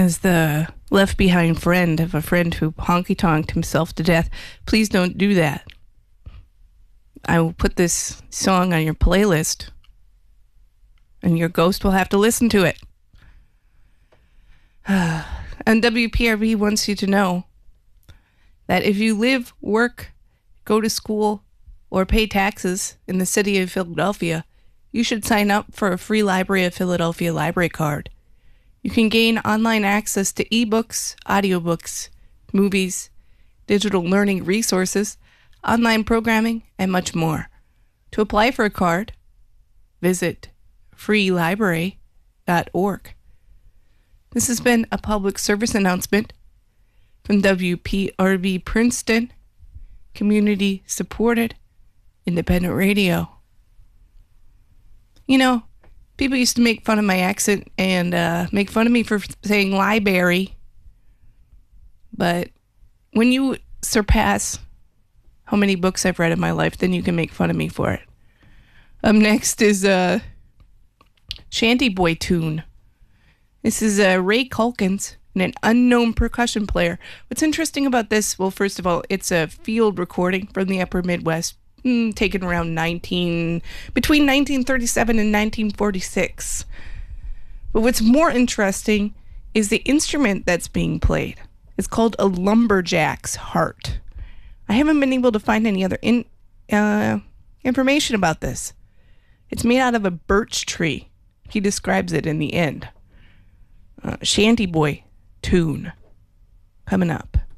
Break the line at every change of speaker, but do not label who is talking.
As the left behind friend of a friend who honky-tonked himself to death, please don't do that. I will put this song on your playlist, and your ghost will have to listen to it. And WPRB wants you to know that if you live, work, go to school, or pay taxes in the city of Philadelphia, you should sign up for a free Library of Philadelphia library card. You can gain online access to ebooks, audiobooks, movies, digital learning resources, online programming, and much more. To apply for a card, visit freelibrary.org. This has been a public service announcement from WPRB Princeton, community-supported, independent radio. You know, people used to make fun of my accent and make fun of me for saying library. But when you surpass how many books I've read in my life, then you can make fun of me for it. Up next is a Shanty Boy tune. This is Ray Culkins and an unknown percussion player. What's interesting about this, well, first of all, it's a field recording from the upper Midwest, taken around between 1937 and 1946. But what's more interesting is the instrument that's being played. It's called a lumberjack's heart. I haven't been able to find any other information about this. It's made out of a birch tree. He describes it in the end. Shanty Boy tune coming up.